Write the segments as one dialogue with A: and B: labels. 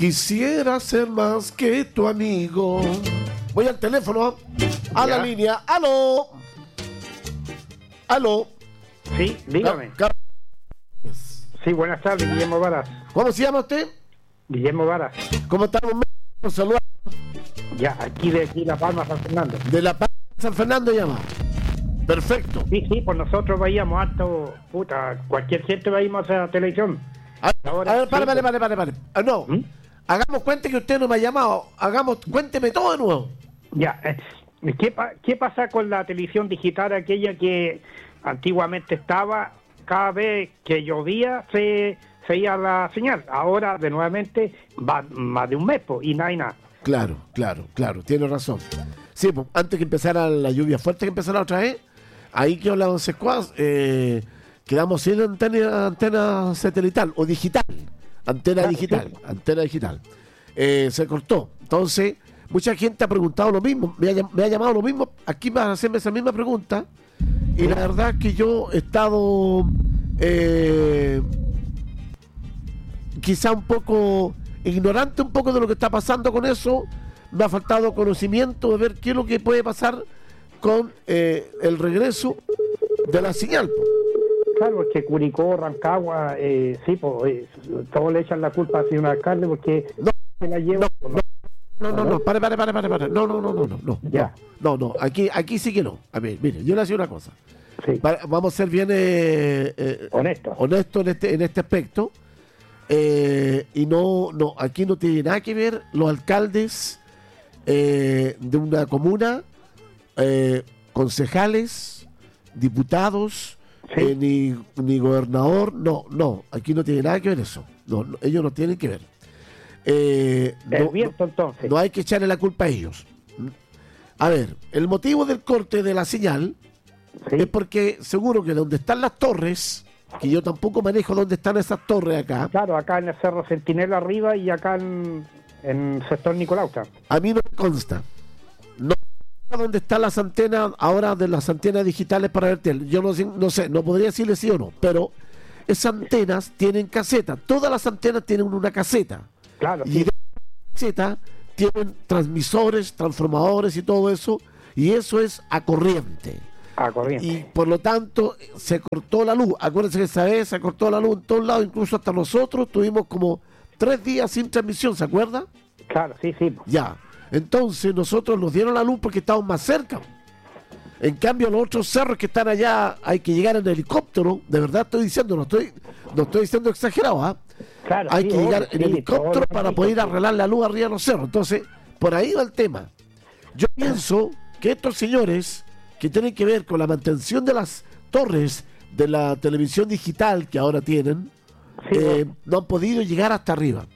A: Quisiera ser más que tu amigo. Voy al teléfono, a la línea. ¡Aló! ¡Aló!
B: Sí, dígame. Sí, buenas tardes, Guillermo Varas.
A: ¿Cómo se llama usted?
B: Guillermo Varas.
A: ¿Cómo estamos? Saludos.
B: Ya, aquí de La Palma, San Fernando.
A: De La Palma, San Fernando llama. Perfecto.
B: Sí, pues nosotros veíamos harto, cualquier gente veíamos a la televisión.
A: Ahora, a ver, pare. No, hagamos cuenta que usted no me ha llamado. Cuénteme todo de nuevo.
B: Ya, ¿qué pasa con la televisión digital aquella que antiguamente estaba? Cada vez que llovía se iba la señal. Ahora, de nuevamente, va más de un mes y nada.
A: Claro, tiene razón. Sí, pues, antes que empezara la lluvia fuerte que empezara otra vez, ahí quedó la 11 Squad, quedamos sin antena satelital o digital. Antena digital. Se cortó. Entonces, mucha gente ha preguntado lo mismo, me ha llamado lo mismo aquí para hacerme esa misma pregunta. Y la verdad es que yo he estado quizá un poco ignorante un poco de lo que está pasando con eso. Me ha faltado conocimiento de ver qué es lo que puede pasar con el regreso de la señal.
B: Claro, es que Curicó, Rancagua, todos le echan la culpa a un alcalde porque se la lleva.
A: No, pare. No, aquí sí que no. A ver, mire, yo le hacía una cosa.
B: Sí.
A: Vamos a ser bien honestos en este aspecto. Y no, aquí no tiene nada que ver los alcaldes de una comuna, concejales, diputados, ni gobernador. No, aquí no tiene nada que ver eso. No, ellos no tienen que ver.
B: Entonces.
A: No hay que echarle la culpa a ellos. A ver, el motivo del corte de la señal es porque seguro que donde están las torres, que yo tampoco manejo dónde están esas torres acá.
B: Claro, acá en el Cerro Centinela arriba y acá en sector Nicolauta.
A: A mí no me consta. No sé dónde están las antenas ahora de las antenas digitales para Vertel. Yo no sé, no podría decirle sí o no, pero esas antenas tienen caseta. Todas las antenas tienen una caseta.
B: Claro,
A: y de la caseta tienen transmisores, transformadores y todo eso, y eso es a corriente. Y por lo tanto se cortó la luz. Acuérdense que esa vez se cortó la luz en todos lados, incluso hasta nosotros tuvimos como 3 días sin transmisión, ¿se acuerda?
B: Claro, sí.
A: Ya, entonces nosotros nos dieron la luz porque estábamos más cerca. En cambio los otros cerros que están allá hay que llegar en helicóptero, de verdad estoy diciendo, no estoy diciendo exagerado,
B: Claro,
A: hay que llegar en helicóptero para poder arreglar la luz arriba de los cerros. Entonces, por ahí va el tema. Yo pienso que estos señores que tienen que ver con la mantención de las torres de la televisión digital que ahora tienen, no han podido llegar hasta arriba.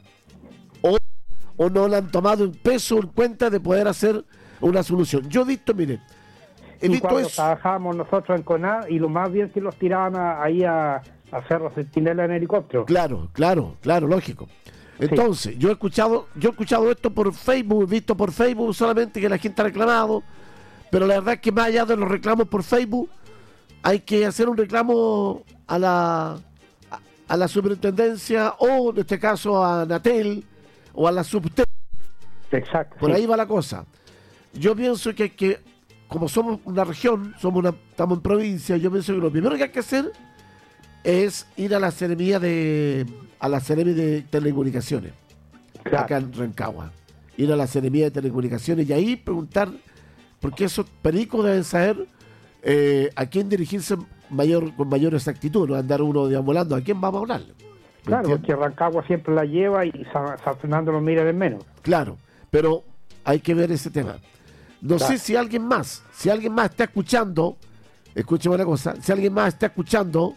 A: O no le han tomado un peso en cuenta de poder hacer una solución. Yo he visto
B: cuando
A: eso.
B: Trabajábamos nosotros en CONAD y lo más bien que los tiraban ahí a Cerro Centinela en helicóptero.
A: Claro, lógico. Entonces, yo he escuchado esto por Facebook, he visto por Facebook solamente que la gente ha reclamado, pero la verdad es que más allá de los reclamos por Facebook, hay que hacer un reclamo a la superintendencia o en este caso a Anatel o a la Subtel.
B: Exacto.
A: Por ahí va la cosa. Yo pienso que como somos una región, estamos en provincia, yo pienso que lo primero que hay que hacer es ir a la Seremía de Telecomunicaciones, acá en Rancagua. Ir a la Seremía de Telecomunicaciones y ahí preguntar, porque esos pericos deben saber a quién dirigirse con mayor exactitud, no andar uno deambulando, ¿a quién vamos a hablar?
B: Claro, porque Rancagua siempre la lleva y San Fernando lo mira de menos.
A: Claro, pero hay que ver ese tema. No sé si alguien más está escuchando, escúcheme una cosa, si alguien más está escuchando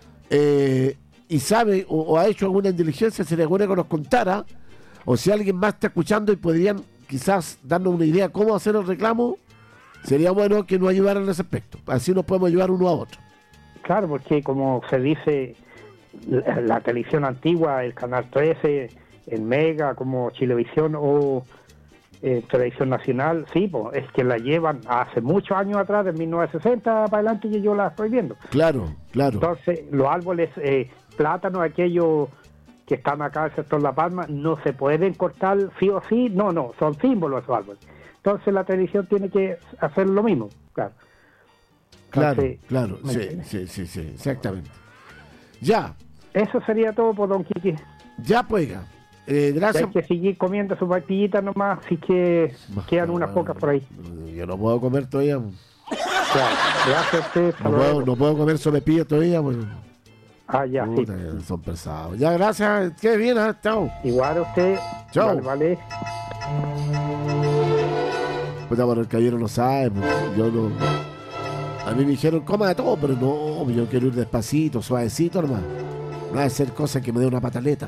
A: y sabe o ha hecho alguna diligencia, sería bueno que nos contara, o si alguien más está escuchando y podrían quizás darnos una idea cómo hacer el reclamo, sería bueno que nos ayudaran en ese aspecto, así nos podemos ayudar uno a otro.
B: Claro, porque como se dice, la televisión antigua, el Canal 13, el Mega, como Chilevisión o Televisión Nacional, pues es que la llevan hace muchos años atrás, de 1960 para adelante, y yo la estoy viendo.
A: Claro.
B: Entonces, los árboles, plátanos, aquellos que están acá en el sector La Palma, no se pueden cortar sí o sí, no, son símbolos esos árboles. Entonces la televisión tiene que hacer lo mismo, claro. Entonces,
A: Claro, sí, exactamente. Ya.
B: Eso sería todo por don Quique.
A: Ya, pues, gracias.
B: Hay que seguir comiendo sus pastillitas nomás, así que quedan unas pocas por ahí.
A: Yo no puedo comer todavía.
B: Claro, gracias a usted.
A: No puedo comer solepillas todavía. Pues.
B: Ya,
A: Puta,
B: sí.
A: son pesados. Ya, gracias. Qué bien, chao.
B: Igual a usted.
A: Chao.
B: Vale.
A: Pues bueno, el caballero no sabe. Pues, yo no. A mí me dijeron, coma de todo, pero no, yo quiero ir despacito, suavecito nomás. No hay hacer cosas que me dé una pataleta.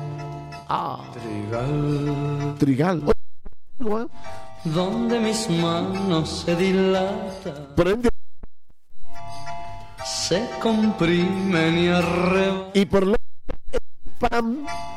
A: Trigal.
C: Donde mis manos se dilatan,
A: Prende.
C: se comprimen y arrebatan.
A: Y por lo pam.